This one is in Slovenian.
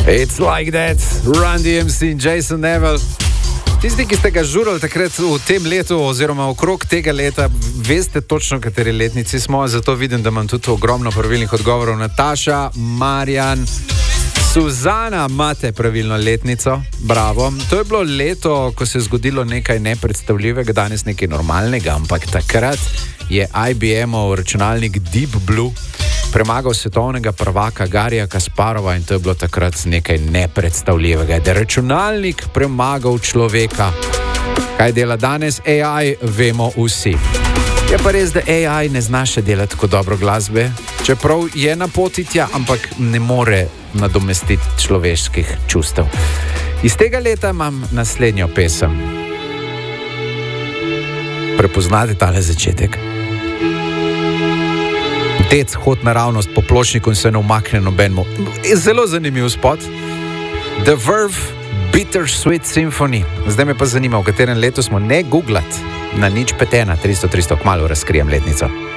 It's like that, Run DMC in Jason Neville. Tisti, ki ste ga žurali takrat v tem letu, oziroma okrog tega leta, veste točno, kateri letnici smo, zato vidim, da imam tudi ogromno pravilnih odgovorov. Nataša, Marjan, Suzana, imate pravilno letnico, bravo. To je bilo leto, ko se je zgodilo nekaj nepredstavljivega, danes nekaj normalnega, ampak takrat je IBM-ov računalnik Deep Blue premagal svetovnega prvaka Garija Kasparova in to je bilo takrat nekaj nepredstavljivega. Da je računalnik premagal človeka. Kaj dela danes AI, vemo vsi. Je pa res, da AI ne zna še delati tako dobro glasbe, čeprav je na poti tja, ampak ne more nadomestiti človeških čustev. Iz tega leta imam naslednjo pesem. Prepoznate tale začetek? Tec hod naravnost po pločniku in se ne umakne nobenemu. Zelo zanimiv spot. The Verve, Bittersweet Symphony. Zdaj me pa zanima, v katerem letu smo, ne googlat. Na 051 300 300, kmalu razkrijem letnico.